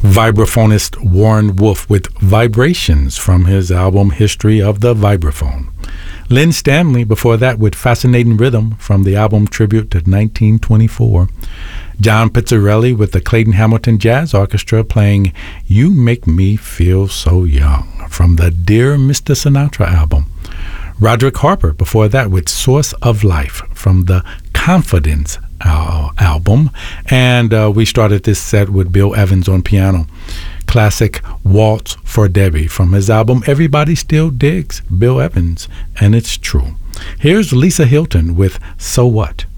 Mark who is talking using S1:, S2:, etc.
S1: Vibraphonist Warren Wolf with Vibrations from his album History of the Vibraphone. Lynn Stanley before that with Fascinating Rhythm from the album Tribute to 1924. John Pizzarelli with the Clayton Hamilton Jazz Orchestra playing You Make Me Feel So Young from the Dear Mr. Sinatra album. Roderick Harper before that with Source of Life from the Confidence album. And we started this set with Bill Evans on piano. Classic Waltz for Debbie from his album Everybody Still Digs Bill Evans, and it's true. Here's Lisa Hilton with So What?